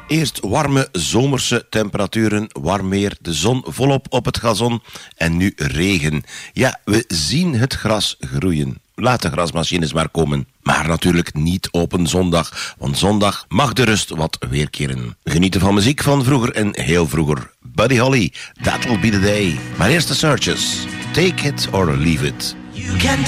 Eerst warme zomerse temperaturen, warm weer, de zon volop op het gazon en nu regen. Ja, we zien het gras groeien. Laat de grasmachines maar komen. Maar natuurlijk niet op een zondag, want zondag mag de rust wat weerkeren. Genieten van muziek van vroeger en heel vroeger. Buddy Holly, That'll Be The Day. Maar eerst de Searchers. Take It or Leave It. You can